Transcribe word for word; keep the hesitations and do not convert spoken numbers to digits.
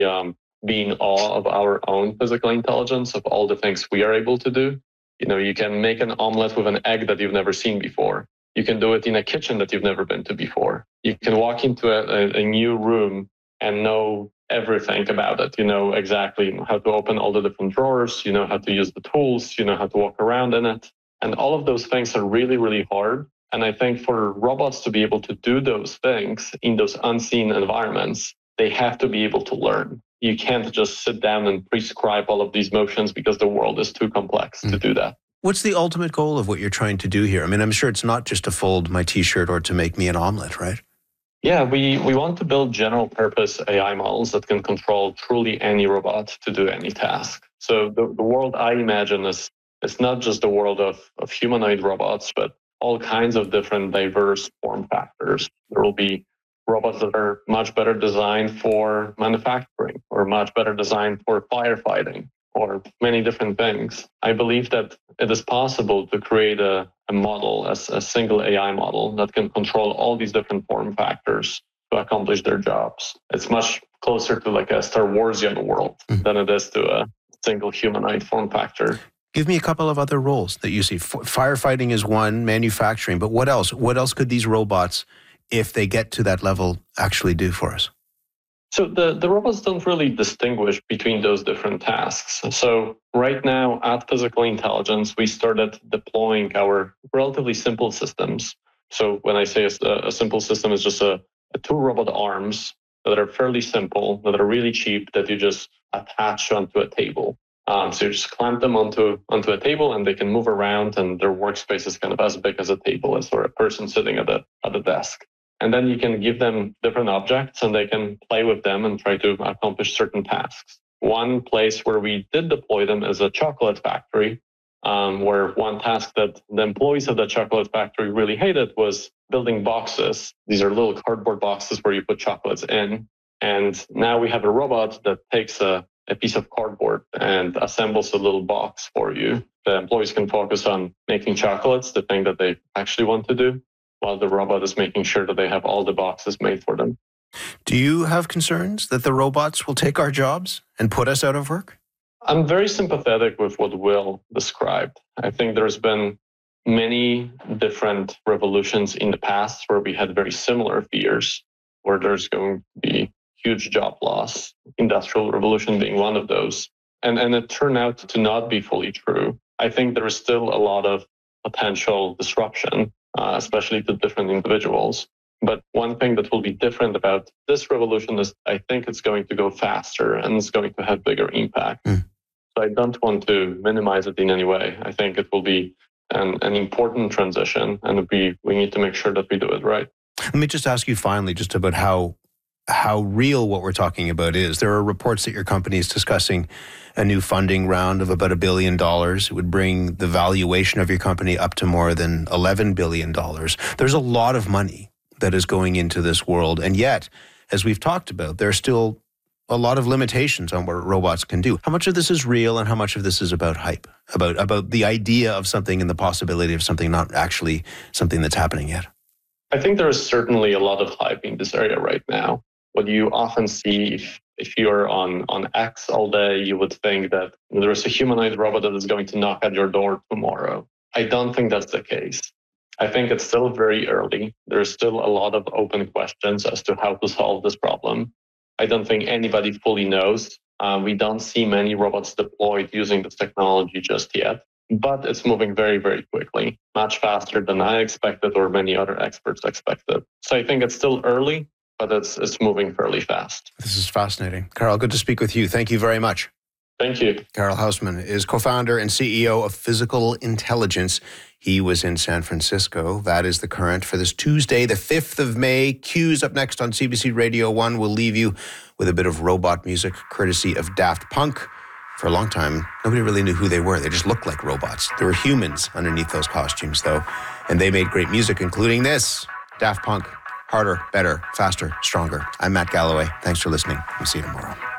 um, be in awe of our own physical intelligence, of all the things we are able to do. You know, you can make an omelet with an egg that you've never seen before. You can do it in a kitchen that you've never been to before. You can walk into a, a, a new room and know everything about it. You know exactly how to open all the different drawers. You know how to use the tools. You know how to walk around in it. And all of those things are really, really hard. And I think for robots to be able to do those things in those unseen environments, they have to be able to learn. You can't just sit down and prescribe all of these motions because the world is too complex mm. to do that. What's the ultimate goal of what you're trying to do here? I mean, I'm sure it's not just to fold my T-shirt or to make me an omelet, right? Yeah, we, we want to build general purpose A I models that can control truly any robot to do any task. So the, the world I imagine is it's not just the world of, of humanoid robots, but all kinds of different diverse form factors. There will be robots that are much better designed for manufacturing or much better designed for firefighting or many different things. I believe that it is possible to create a, a model, as a single A I model that can control all these different form factors to accomplish their jobs. It's much closer to like a Star Warsian world mm-hmm. than it is to a single humanoid form factor. Give me a couple of other roles that you see. F- firefighting is one, manufacturing, but what else? What else could these robots, if they get to that level, actually do for us? So the, the robots don't really distinguish between those different tasks. So right now at Physical Intelligence, we started deploying our relatively simple systems. So when I say a, a simple system, it's just a, a two robot arms that are fairly simple, that are really cheap, that you just attach onto a table. Um, so you just clamp them onto onto a table and they can move around, and their workspace is kind of as big as a table as for a person sitting at a at a desk. And then you can give them different objects and they can play with them and try to accomplish certain tasks. One place where we did deploy them is a chocolate factory, um, where one task that the employees of the chocolate factory really hated was building boxes. These are little cardboard boxes where you put chocolates in. And now we have a robot that takes a, a piece of cardboard and assembles a little box for you. The employees can focus on making chocolates, the thing that they actually want to do, while the robot is making sure that they have all the boxes made for them. Do you have concerns that the robots will take our jobs and put us out of work? I'm very sympathetic with what Will described. I think there's been many different revolutions in the past where we had very similar fears, where there's going to be huge job loss, Industrial Revolution being one of those. And, and it turned out to not be fully true. I think there is still a lot of potential disruption, Uh, especially to different individuals. But one thing that will be different about this revolution is I think it's going to go faster and it's going to have bigger impact. Mm. So I don't want to minimize it in any way. I think it will be an, an important transition, and we, we need to make sure that we do it right. Let me just ask you finally just about how how real what we're talking about is. There are reports that your company is discussing a new funding round of about a billion dollars. It would bring the valuation of your company up to more than eleven billion dollars. There's a lot of money that is going into this world. And yet, as we've talked about, there's still a lot of limitations on what robots can do. How much of this is real and how much of this is about hype, about, about the idea of something and the possibility of something not actually something that's happening yet? I think there is certainly a lot of hype in this area right now. What you often see if, if you're on, on X all day, you would think that there's a humanoid robot that is going to knock at your door tomorrow. I don't think that's the case. I think it's still very early. There's still a lot of open questions as to how to solve this problem. I don't think anybody fully knows. Uh, we don't see many robots deployed using this technology just yet, but it's moving very, very quickly, much faster than I expected or many other experts expected. So I think it's still early, but it's it's moving fairly fast. This is fascinating. Carl, good to speak with you. Thank you very much. Thank you. Carl Hausman is co-founder and C E O of Physical Intelligence. He was in San Francisco. That is The Current for this Tuesday, the fifth of May. Q's up next on C B C Radio one. We'll leave you with a bit of robot music, courtesy of Daft Punk. For a long time, nobody really knew who they were. They just looked like robots. There were humans underneath those costumes, though. And they made great music, including this, Daft Punk. Harder, better, faster, stronger. I'm Matt Galloway. Thanks for listening. We'll see you tomorrow.